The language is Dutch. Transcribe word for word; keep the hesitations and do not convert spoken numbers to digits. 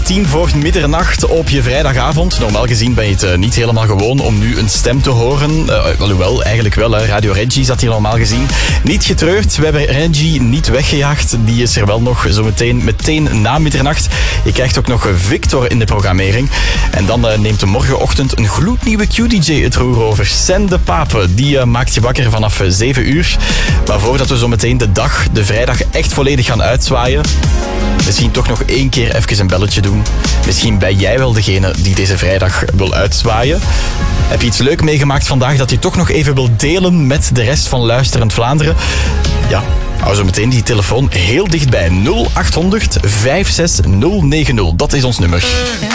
tien voor middernacht op je vrijdagavond. Normaal gezien ben je het uh, niet helemaal gewoon om nu een stem te horen. Uh, alhoewel, eigenlijk wel. Hè. Radio Reggie zat hier normaal gezien. Niet getreurd, we hebben Reggie niet weggejaagd. Die is er wel nog zo meteen, meteen na middernacht. Je krijgt ook nog Victor in de programmering. En dan uh, neemt de morgenochtend een gloednieuwe Q D J het roer over. Sen de Pape, die uh, maakt je wakker vanaf uh, zeven uur. Maar voordat we zo meteen de dag, de vrijdag, echt volledig gaan uitzwaaien, misschien toch nog één keer even een belletje doen. Misschien ben jij wel degene die deze vrijdag wil uitzwaaien. Heb je iets leuk meegemaakt vandaag dat je toch nog even wil delen met de rest van Luisterend Vlaanderen? Ja, hou zo meteen die telefoon heel dichtbij. nul acht honderd vijfenzestig nul negen nul. Dat is ons nummer.